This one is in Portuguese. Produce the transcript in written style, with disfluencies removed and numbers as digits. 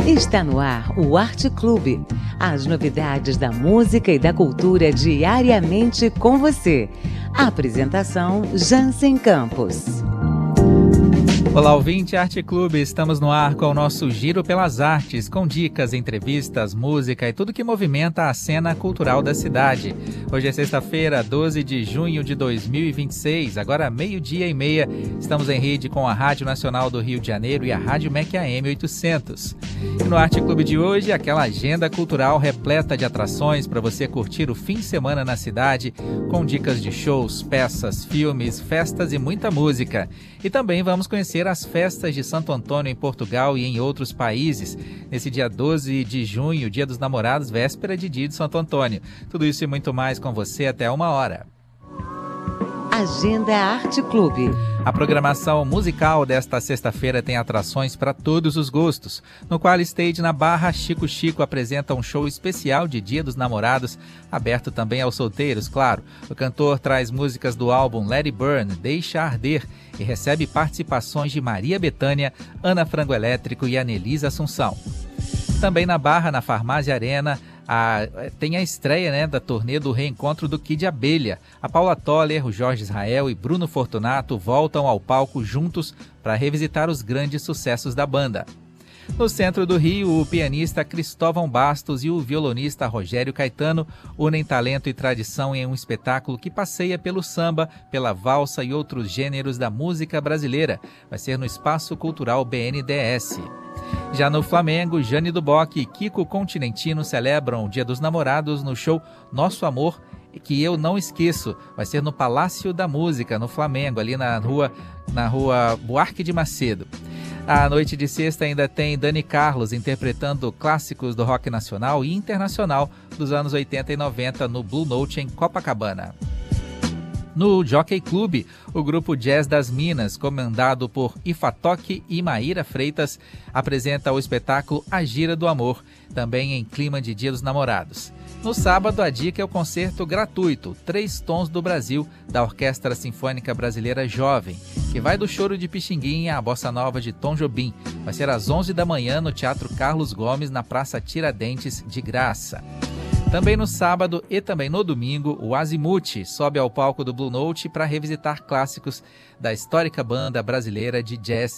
Está no ar o Arte Clube. As novidades da música e da cultura diariamente com você. A apresentação Jansen Campos. Olá, ouvinte Arte Clube, estamos no ar com o nosso Giro pelas Artes, com dicas, entrevistas, música e tudo que movimenta a cena cultural da cidade. Hoje é sexta-feira, 12 de junho de 2026, agora 12:30, estamos em rede com a Rádio Nacional do Rio de Janeiro e a Rádio MEC AM 800. E no Arte Clube de hoje, aquela agenda cultural repleta de atrações para você curtir o fim de semana na cidade, com dicas de shows, peças, filmes, festas e muita música. E também vamos conhecer as festas de Santo Antônio em Portugal e em outros países, nesse dia 12 de junho, Dia dos Namorados, véspera de Dia de Santo Antônio. Tudo isso e muito mais com você até 1h. Agenda Arte Clube. A programação musical desta sexta-feira tem atrações para todos os gostos. No Qual Stage, na Barra, Chico Chico apresenta um show especial de Dia dos Namorados, aberto também aos solteiros, claro. O cantor traz músicas do álbum Let It Burn, Deixa Arder, e recebe participações de Maria Bethânia, Ana Frango Elétrico e Anelisa Assunção. Também na Barra, na Farmácia Arena, tem a estreia da turnê do reencontro do Kid Abelha. A Paula Toller, o Jorge Israel e Bruno Fortunato voltam ao palco juntos para revisitar os grandes sucessos da banda. No centro do Rio, o pianista Cristóvão Bastos e o violonista Rogério Caetano unem talento e tradição em um espetáculo que passeia pelo samba, pela valsa e outros gêneros da música brasileira. Vai ser no Espaço Cultural BNDES. Já no Flamengo, Jane do Bock e Kiko Continentino celebram o Dia dos Namorados no show Nosso Amor, que eu não esqueço. Vai ser no Palácio da Música, no Flamengo, ali na rua Buarque de Macedo. À noite de sexta ainda tem Dani Carlos interpretando clássicos do rock nacional e internacional dos anos 80 e 90 no Blue Note em Copacabana. No Jockey Club, o grupo Jazz das Minas, comandado por Ifatoque e Maíra Freitas, apresenta o espetáculo A Gira do Amor, também em clima de Dia dos Namorados. No sábado, a dica é o concerto gratuito 3 Tons do Brasil, da Orquestra Sinfônica Brasileira Jovem, que vai do Choro de Pixinguinha à Bossa Nova de Tom Jobim. Vai ser às 11 da manhã no Teatro Carlos Gomes, na Praça Tiradentes, de graça. Também no sábado e também no domingo, o Azimuth sobe ao palco do Blue Note para revisitar clássicos da histórica banda brasileira de jazz